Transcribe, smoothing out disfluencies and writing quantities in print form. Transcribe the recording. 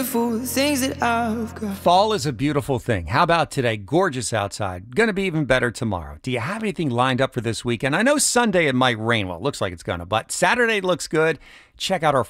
Things that I've got. Fall is a beautiful thing. How about today? Gorgeous outside. Going to be even better tomorrow. Do you have anything lined up for this weekend? I know Sunday it might rain. Well, it looks like it's going to, but Saturday looks good. Check out our